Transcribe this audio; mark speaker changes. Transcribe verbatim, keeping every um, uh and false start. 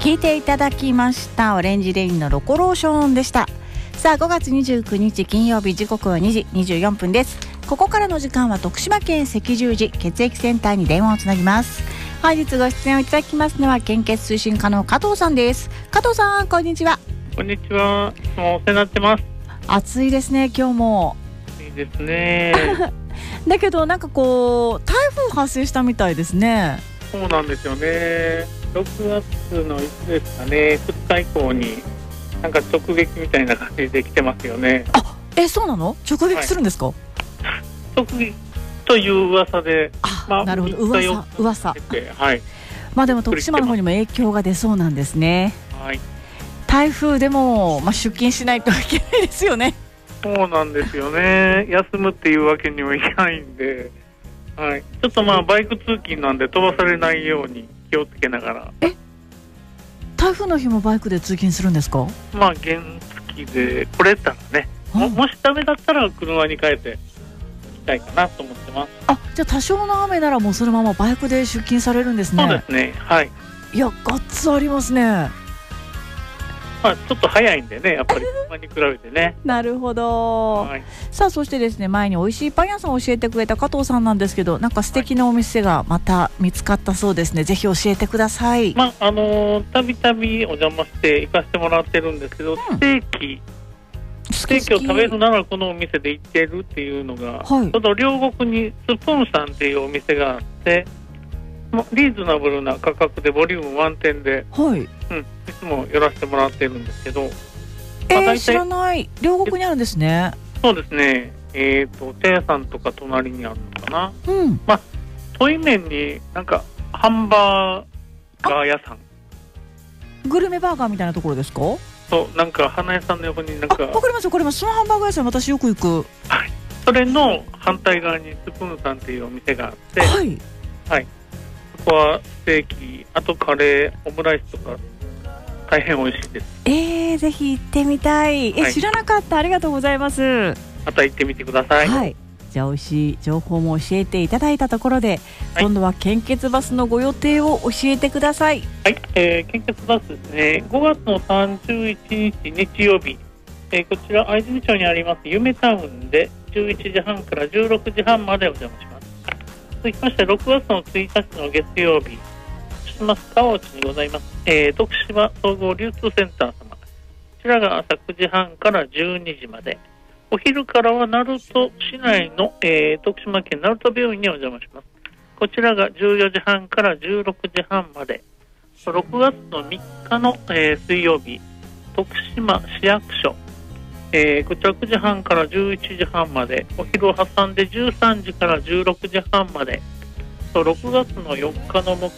Speaker 1: 聞いていただきましたオレンジレインのロコローションでした。さあごがつにじゅうくにち金曜日、時刻はにじにじゅうよんぷんです。ここからの時間は徳島県赤十字血液センターに電話をつなぎます。本日ご出演をいただきますのは献血推進課の加藤さんです。加藤さん、こんにちは。
Speaker 2: こんにちは。もうお世話になってます。
Speaker 1: 暑いですね、今日も。
Speaker 2: いいですね
Speaker 1: だけどなんかこう台風発生したみたいですね。
Speaker 2: そうなんですよね。ろくがつのいつですかね、ふつか以降になんか直撃みたいな感じで来てますよね。
Speaker 1: あ、え、そうなの？直撃するんですか？はい、
Speaker 2: 直撃という噂で、
Speaker 1: あ、まあ、なるほど、噂噂
Speaker 2: はい、
Speaker 1: まあでも徳島の方にも影響が出そうなんですね。
Speaker 2: はい、
Speaker 1: 台風でも、まあ、出勤しないといけないですよね。
Speaker 2: そうなんですよね。休むっていうわけにはいかないんで、はい、ちょっとまあバイク通勤なんで飛ばされないように気をつけながら。
Speaker 1: え、台風の日もバイクで通勤するんですか？
Speaker 2: まあ原付で来れたらね、も, もしダメだったら車に変えて行きたいかなと思ってます。
Speaker 1: あ、じゃあ多少の雨ならもうそのままバイクで出勤されるんですね。
Speaker 2: そうですね、はい。
Speaker 1: いや、ガッツありますね。
Speaker 2: まあ、ちょっと早いんでね、やっぱり車に比べてね
Speaker 1: なるほど、はい、さあそしてですね、前に美味しいパン屋さんを教えてくれた加藤さんなんですけど、なんか素敵なお店がまた見つかったそうですね。ぜひ教えてください。
Speaker 2: まああのー、たびたびお邪魔して行かせてもらってるんですけど、うん、ステーキステーキを食べるならこのお店で行ってるっていうのが、はい、ちょうど両国にスプーンさんっていうお店があって、リーズナブルな価格でボリューム満点で、はい、うん、いつも寄らせてもらってるんですけど、
Speaker 1: えーまあ、知らない。両国にあるんですね。
Speaker 2: そうですね、えーと茶屋さんとか隣にあるのかな、うん、まあ対面になんかハンバーガー屋さん、
Speaker 1: グルメバーガーみたいなところですか？
Speaker 2: そう、なんか花屋さんの横になんか、
Speaker 1: わかりますわかります。そのハンバーガー屋さん私よく行く。
Speaker 2: はい、それの反対側にスプーンさんっていうお店があって、はいはい、ここはステーキ、あとカレー、オムライスとか大変美味しいです。
Speaker 1: えー、ぜひ行ってみたい。え、はい、知らなかった。ありがとうございます。
Speaker 2: また行ってみてください。
Speaker 1: はい、じゃあ美味しい情報も教えていただいたところで、はい、今度は献血バスのご予定を教えてください。
Speaker 2: はい、えー、献血バスですね、ごがつのさんじゅういちにち日曜日、えー、こちら藍住町にあります夢タウンでじゅういちじはんからじゅうろくじはんまでお邪魔します。続きましてろくがつのついたちの月曜日、徳島市川内にございます、えー、徳島総合流通センター様、こちらが朝くじはんからじゅうにじまで、お昼からは鳴門市内の、えー、徳島県鳴門病院にお邪魔します。こちらがじゅうよじはんからじゅうろくじはんまで。ろくがつのみっかの、えー、水曜日、徳島市役所、えー、こちらくじはんからじゅういちじはんまで、お昼を挟んでじゅうさんじからじゅうろくじはんまで。ろくがつのよっかの木